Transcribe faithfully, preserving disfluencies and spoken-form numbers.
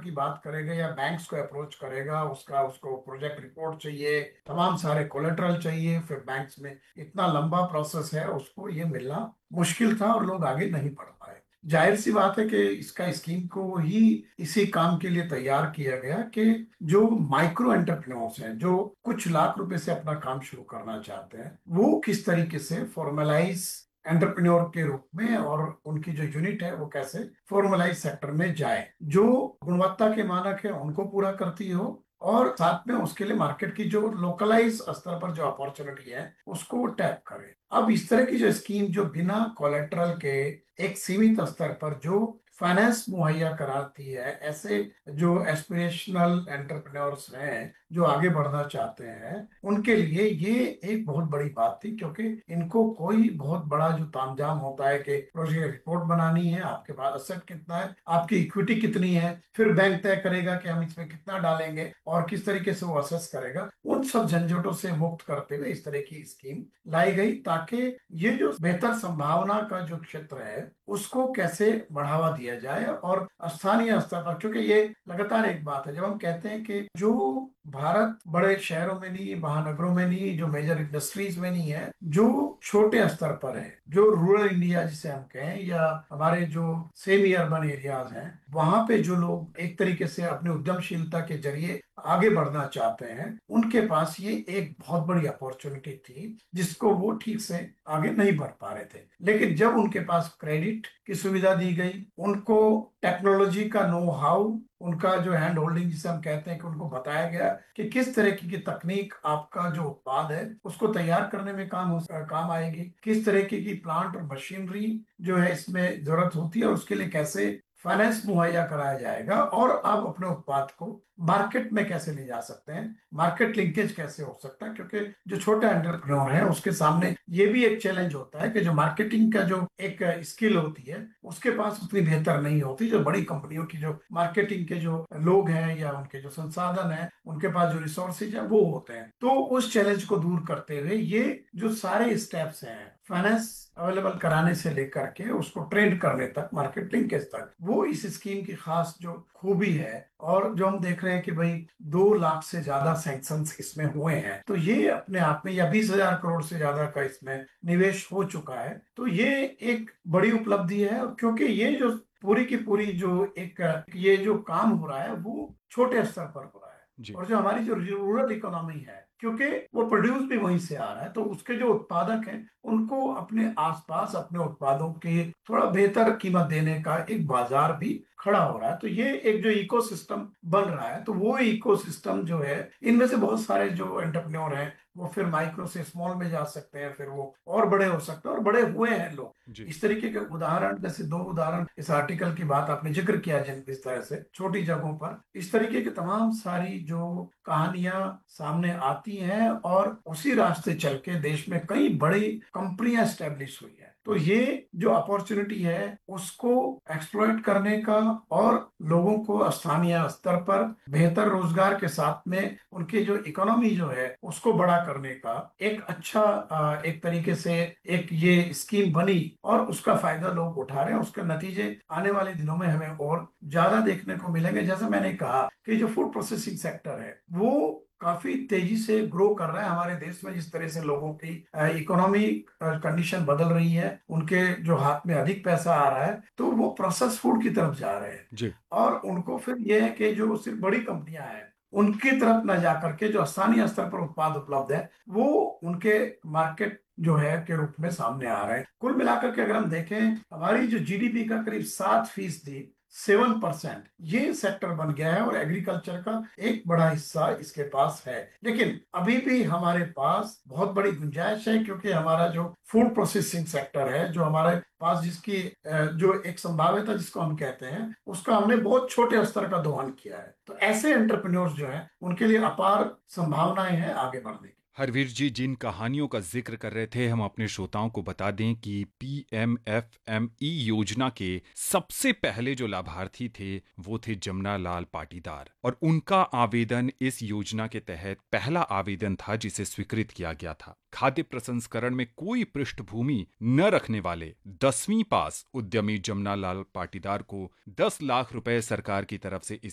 की बात करेगा या बैंक्स को अप्रोच करेगा, उसका उसको प्रोजेक्ट रिपोर्ट चाहिए, तमाम सारे कोलेटरल चाहिए, फिर बैंक्स में इतना लंबा प्रोसेस है, उसको ये मिलना मुश्किल था और लोग आगे नहीं बढ़ पाए। जाहिर सी बात है कि इसका स्कीम को ही इसी काम के लिए तैयार किया गया कि जो माइक्रो एंटरप्रेन्योर्स हैं, जो कुछ लाख रुपए से अपना काम शुरू करना चाहते हैं, वो किस तरीके से फॉर्मलाइज एंटरप्रेन्योर के रूप में, और उनकी जो यूनिट है वो कैसे फॉर्मलाइज सेक्टर में जाए, जो गुणवत्ता के मानक है उनको पूरा करती हो, और साथ में उसके लिए मार्केट की जो लोकलाइज स्तर पर जो अपॉर्चुनिटी है उसको टैप करे। अब इस तरह की जो स्कीम जो बिना कोलेटरल के एक सीमित स्तर पर जो फाइनेंस मुहैया कराती है, ऐसे जो एस्पिरेशनल एंटरप्रेन्योर्स हैं जो आगे बढ़ना चाहते हैं, उनके लिए ये एक बहुत बड़ी बात थी, क्योंकि इनको कोई बहुत बड़ा जो तामझाम होता है कि प्रोजेक्ट रिपोर्ट बनानी है, आपके पास असेट कितना है, आपकी इक्विटी कितनी है, फिर बैंक तय करेगा कि हम इसमें कितना डालेंगे और किस तरीके से वो असेस करेगा, उन सब झंझटों से मुक्त करते हुए इस तरह की स्कीम लाई गई, ताकि ये जो बेहतर संभावना का जो क्षेत्र है उसको कैसे बढ़ावा दिया जाए, और स्थानीय स्तर पर, क्योंकि ये लगातार एक बात है, जब हम कहते हैं कि जो भारत बड़े शहरों में नहीं, महानगरों में नहीं, जो मेजर इंडस्ट्रीज में नहीं है, जो छोटे स्तर पर है, जो रूरल इंडिया जिसे हम कहें, या हमारे जो सेमी अर्बन एरियाज हैं, वहां पे जो लोग एक तरीके से अपने उद्यमशीलता के जरिए आगे बढ़ना चाहते हैं, उनके पास ये एक बहुत बड़ी अपॉर्चुनिटी थी जिसको वो ठीक से आगे नहीं बढ़ पा रहे थे। लेकिन जब उनके पास क्रेडिट की सुविधा दी गई, उनको टेक्नोलॉजी का नो हाउ, उनका जो हैंड होल्डिंग जिसे हम कहते हैं, कि उनको बताया गया कि किस तरह की, की तकनीक आपका जो उत्पाद है उसको तैयार करने में काम हो काम आएगी, किस तरह की, की प्लांट और मशीनरी जो है इसमें जरूरत होती है, और उसके लिए कैसे फाइनेंस मुहैया कराया जाएगा, और आप अपने उत्पाद को मार्केट में कैसे ले जा सकते हैं, मार्केट लिंकेज कैसे हो सकता है, क्योंकि जो छोटा एंटरप्रेन्योर है उसके सामने ये भी एक चैलेंज होता है कि जो मार्केटिंग का जो एक स्किल होती है उसके पास उतनी बेहतर नहीं होती, जो बड़ी कंपनियों की जो मार्केटिंग के जो लोग हैं या उनके जो संसाधन है, उनके पास जो रिसोर्सेज है वो होते हैं। तो उस चैलेंज को दूर करते हुए ये जो सारे स्टेप्स हैं, फाइनेंस अवेलेबल कराने से लेकर के उसको ट्रेंड करने तक, मार्केट लिंकेज तक, वो इस स्कीम की खास जो खूबी है। और जो हम देख रहे हैं कि भाई दो लाख से ज्यादा सैंक्शंस इसमें हुए हैं, तो ये अपने आप में, या बीस हजार करोड़ से ज्यादा का इसमें निवेश हो चुका है, तो ये एक बड़ी उपलब्धि है, क्योंकि ये जो पूरी की पूरी जो एक ये जो काम हो रहा है वो छोटे स्तर पर हो रहा है, जी। और जो हमारी जो रूरल इकोनॉमी है, क्योंकि वो प्रोड्यूस भी वहीं से आ रहा है, तो उसके जो उत्पादक हैं उनको अपने आसपास अपने उत्पादों के थोड़ा बेहतर कीमत देने का एक बाजार भी खड़ा हो रहा है। तो ये एक जो इकोसिस्टम बन रहा है, तो वो इकोसिस्टम जो है, इनमें से बहुत सारे जो एंटरप्रेन्योर हैं वो फिर माइक्रो से स्मॉल में जा सकते हैं, फिर वो और बड़े हो सकते हैं, और बड़े हुए हैं लोग। जी। इस तरीके के उदाहरण, जैसे दो उदाहरण इस आर्टिकल की बात आपने जिक्र किया, जिन इस तरह से छोटी जगहों पर इस तरीके की तमाम सारी जो कहानियां सामने आती हैं, और उसी रास्ते चल के देश में कई बड़ी कंपनियां स्टैब्लिश हुई है। तो ये जो अपॉर्चुनिटी है उसको एक्सप्लॉइट करने का, और लोगों को स्थानीय स्तर पर बेहतर रोजगार के साथ में उनकी जो इकोनॉमी जो है उसको बड़ा करने का एक अच्छा अ, एक तरीके से एक ये स्कीम बनी, और उसका फायदा लोग उठा रहे हैं। उसके नतीजे आने वाले दिनों में हमें और ज्यादा देखने को मिलेंगे। जैसे मैंने कहा कि जो फूड प्रोसेसिंग सेक्टर है वो काफी तेजी से ग्रो कर रहा है हमारे देश में, जिस तरह से लोगों की इकोनॉमी कंडीशन बदल रही है, उनके जो हाथ में अधिक पैसा आ रहा है, तो वो प्रोसेस फूड की तरफ जा रहे हैं। जी। और उनको फिर यह है कि जो सिर्फ बड़ी कंपनियां हैं उनकी तरफ न जाकर के जो स्थानीय स्तर पर उत्पाद उपलब्ध है वो उनके मार्केट जो है के रूप में सामने आ रहे हैं। कुल मिलाकर के अगर हम देखें, हमारी जो जीडीपी का करीब सात फीसदी, सेवन परसेंट, ये सेक्टर बन गया है, और एग्रीकल्चर का एक बड़ा हिस्सा इसके पास है। लेकिन अभी भी हमारे पास बहुत बड़ी गुंजाइश है, क्योंकि हमारा जो फूड प्रोसेसिंग सेक्टर है, जो हमारे पास जिसकी अ, जो एक संभाव्यता जिसको हम कहते हैं, उसका हमने बहुत छोटे स्तर का दोहन किया है। तो ऐसे एंटरप्रेन्योर्स जो हैं उनके लिए अपार संभावनाएं हैं आगे बढ़ने की। हरवीर जी, जिन कहानियों का जिक्र कर रहे थे, हम अपने श्रोताओं को बता दें कि P M F M E योजना के सबसे पहले जो लाभार्थी थे वो थे जमुना लाल पाटीदार, और उनका आवेदन इस योजना के तहत पहला आवेदन था जिसे स्वीकृत किया गया था। खाद्य प्रसंस्करण में कोई पृष्ठभूमि न रखने वाले दसवीं पास उद्यमी जमुना लाल पाटीदार को दस लाख रुपए सरकार की तरफ से